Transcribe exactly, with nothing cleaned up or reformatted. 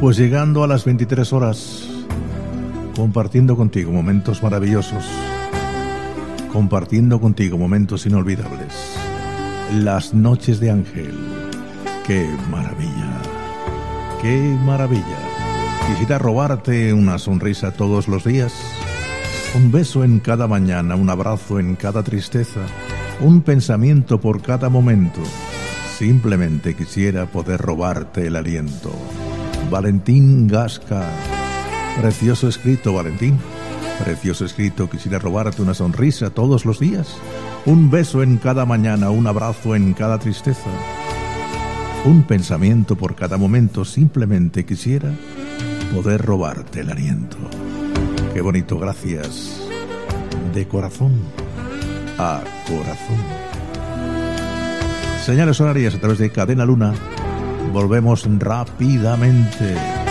Pues llegando a las veintitrés horas, compartiendo contigo momentos maravillosos, compartiendo contigo momentos inolvidables. Las noches de Ángel. ¡Qué maravilla! ¡Qué maravilla! Quisiera robarte una sonrisa todos los días, un beso en cada mañana, un abrazo en cada tristeza, un pensamiento por cada momento. Simplemente quisiera poder robarte el aliento. Valentín Gasca. Precioso escrito, Valentín. Precioso escrito. Quisiera robarte una sonrisa todos los días, un beso en cada mañana, un abrazo en cada tristeza, un pensamiento por cada momento. Simplemente quisiera poder robarte el aliento. Qué bonito, gracias. De corazón a corazón. Señales horarias a través de Cadena Luna. Volvemos rápidamente.